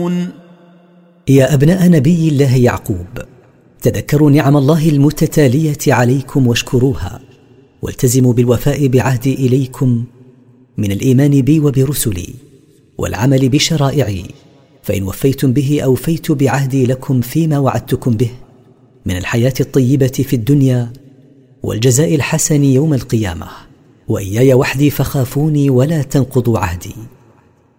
تعملون. يا أبناء نبي الله يعقوب، تذكروا نعم الله المتتالية عليكم واشكروها، والتزموا بالوفاء بعهدي إليكم من الإيمان بي وبرسلي والعمل بشرائعي، فإن وفيتم به أوفيت بعهدي لكم فيما وعدتكم به من الحياة الطيبة في الدنيا والجزاء الحسن يوم القيامة. وإياي وحدي فخافوني ولا تنقضوا عهدي.